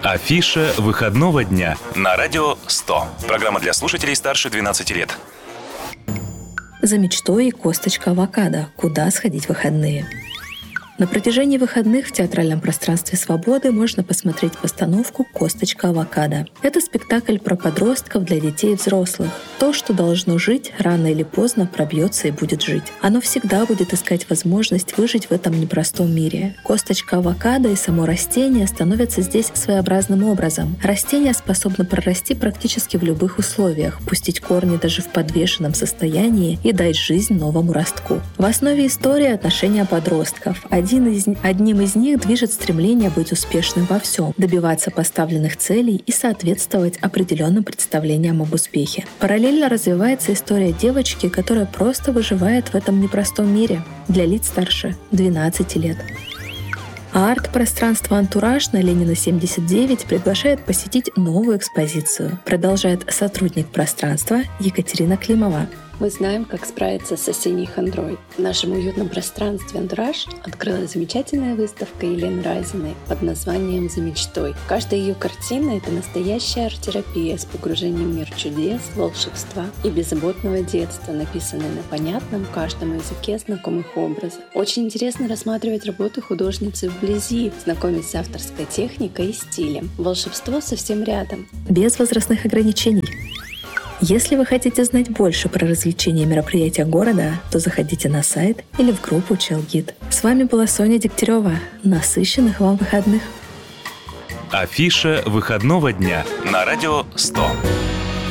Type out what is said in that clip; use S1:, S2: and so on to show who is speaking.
S1: Афиша выходного дня на Радио 100. Программа для слушателей старше 12 лет.
S2: За мечтой и косточка авокадо. Куда сходить в выходные? На протяжении выходных в театральном пространстве «Свободы» можно посмотреть постановку «Косточка авокадо». Это спектакль про подростков для детей и взрослых. То, что должно жить, рано или поздно пробьется и будет жить. Оно всегда будет искать возможность выжить в этом непростом мире. Косточка авокадо и само растение становятся здесь своеобразным образом. Растение способно прорасти практически в любых условиях, пустить корни даже в подвешенном состоянии и дать жизнь новому ростку. В основе истории отношения подростков. Одним из них движет стремление быть успешным во всем, добиваться поставленных целей и соответствовать определенным представлениям об успехе. Параллельно развивается история девочки, которая просто выживает в этом непростом мире для лиц старше 12 лет. А арт-пространство «Антураж» на Ленина 79 приглашает посетить новую экспозицию. Продолжает сотрудник пространства Екатерина Климова.
S3: Мы знаем, как справиться с осенней хандрой. В нашем уютном пространстве «Антураж» открылась замечательная выставка Елены Разиной под названием «За мечтой». Каждая ее картина — это настоящая арт-терапия с погружением в мир чудес, волшебства и беззаботного детства, написанная на понятном каждому языке знакомых образов. Очень интересно рассматривать работы художницы вблизи, знакомиться с авторской техникой и стилем. Волшебство совсем рядом.
S2: Без возрастных ограничений. Если вы хотите знать больше про развлечения и мероприятия города, то заходите на сайт или в группу Челгид. С вами была Соня Дегтярева. Насыщенных вам выходных!
S1: Афиша выходного дня на Радио 100.